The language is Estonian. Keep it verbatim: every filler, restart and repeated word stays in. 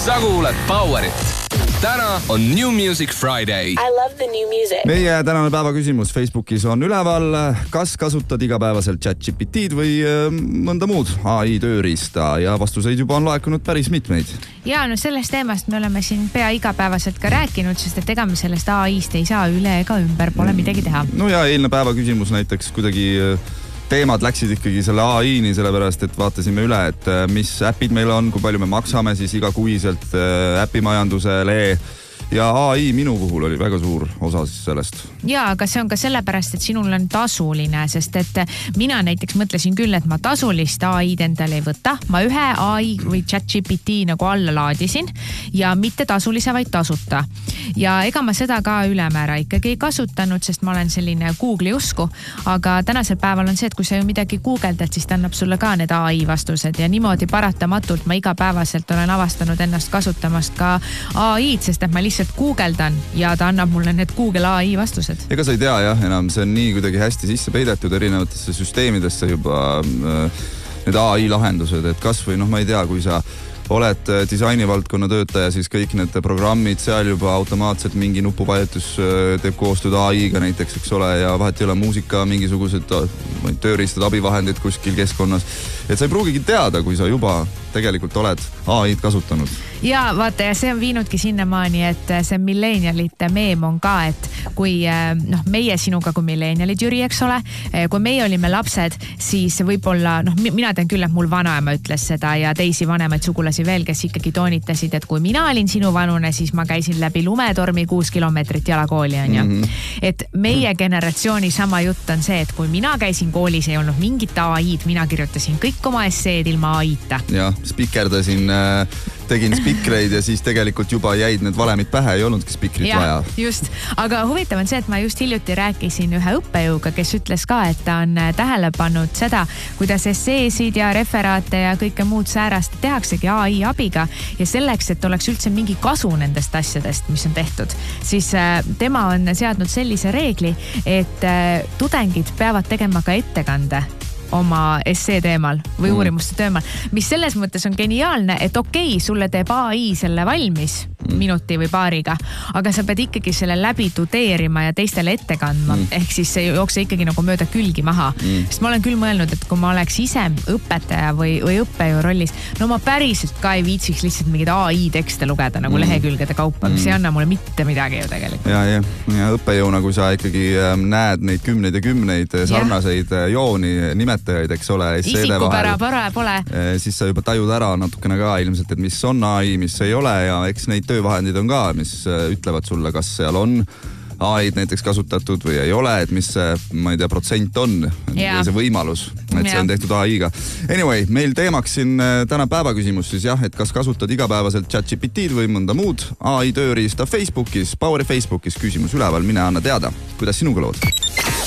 sa kuuled Powerit. Täna on New Music Friday. I love the new music. Meie tänane päeva küsimus Facebookis on üleval. Kas kasutad igapäevaselt ChatGPT'd või mõnda muud A I tööriista? Ja vastuseid juba on laekunud päris mitmeid. Ja no sellest teemast me oleme siin pea igapäevaselt ka rääkinud, sest et ega me sellest A I-st ei saa üle ega ümber, pole midagi teha. No ja eilne päeva küsimus näiteks kuidagi teemad läksid ikkagi selle A I-ni, sellepärast et vaatasime üle, et mis äpid meil on, kui palju me maksame siis igakuiselt äpimajandusele. Ja A I minu puhul oli väga suur osa siis sellest. Ja, aga see on ka sellepärast, et sinul on tasuline, sest et mina näiteks mõtlesin küll, et ma tasulist A I-d endale ei võta. Ma ühe A I või ChatGPT nagu alla laadisin ja mitte tasulise, vaid tasuta. Ja ega ma seda ka ülemäära ikkagi ei kasutanud, sest ma olen selline Google'i usku. Aga tänasel päeval on see, et kui sa ju midagi googeldad, siis ta annab sulle ka need A I vastused ja niimoodi paratamatult ma igapäevaselt olen avastanud ennast kasutamast ka A I-d, sest et ma lihtsalt googeldan ja ta annab mulle need Google A I vastused. Ega sa ei tea jah, enam see on nii kuidagi hästi sisse peidetud erinevatesse süsteemidesse juba äh, need A I lahendused, et kas või noh, ma ei tea, kui sa oled disainivaldkonna töötaja, siis kõik need programmid seal juba automaatselt mingi nupuvajutus teeb koostööd A I-ga näiteks, eks ole, ja vahet ei ole muusika, mingisugused tööriistad, abivahendid kuskil keskkonnas. Et sa ei pruugigi teada, kui sa juba tegelikult oled A I-d kasutanud. Ja vaata, ja see on viinudki sinnamaani, et see millennialite meem on ka, et kui noh, meie sinuga kui millennialid, Jüri, eks ole, kui meie olime lapsed, siis võib-olla, noh, mina tean küll, et mul vanaema ütles seda ja teisi vanemaid sugulasi veel, kes ikkagi toonitasid, et kui mina olin sinu vanune, siis ma käisin läbi lumetormi kuus kilomeetrit jalakooli, on ju. Mm-hmm. Et meie generatsiooni sama jutt on see, et kui mina käisin koolis, ei olnud mingit A I-d, mina kirjutasin kõik oma esseed ilma A I-ta. Ja, spikerdasin, tegin spikreid ja siis tegelikult juba jäid need valemid pähe, ei olnudki spikrit ja, vaja. Just, aga huvitav on see, et ma just hiljuti rääkisin ühe õppejõuga, kes ütles ka, et ta on tähele pannud seda, kuidas esseesid ja referaate ja kõike muud säärast tehaksegi A I abiga ja selleks, et oleks üldse mingi kasu nendest asjadest, mis on tehtud, siis tema on seadnud sellise reegli, et tudengid peavad tegema ka ettekande oma essee teemal või uurimuste teemal, mis selles mõttes on geniaalne, et okei, okay, sulle teeb A I selle valmis minuti või paariga, aga sa pead ikkagi selle läbi tudeerima ja teistele ette kandma, mm. ehk siis see jookse ikkagi nagu mööda külgi maha. Mm. Sest ma olen küll mõelnud, et kui ma oleks ise õpetaja või, või õppejõu rollis, no ma päriselt ka ei viitsiks lihtsalt mingid A I tekste lugeda nagu mm. lehekülgede kaupa, mis mm. ei anna mulle mitte midagi ju tegelikult. Ja, ja, ja õppejõuna, kui sa ikkagi näed neid kümneid ja kümneid sarnaseid ja. jooni nimetajaid, eks ole, isikupära pare pole. Siis sa juba tajud ära natukene ka ilmselt, et mis on A I, mis ei ole ja eks neid töövahendid on ka, mis ütlevad sulle, kas seal on A I-d näiteks kasutatud või ei ole, et mis see, ma ei tea, protsent on ja. Või see võimalus, et ja. See on tehtud A I-ga. Anyway, meil teemaks siin täna päeva küsimus siis jah, et kas kasutad igapäevaselt ChatGPT-d või mõnda muud A I tööriista Facebookis, Poweri Facebookis küsimus üleval, mine anna teada, kuidas sinuga lood.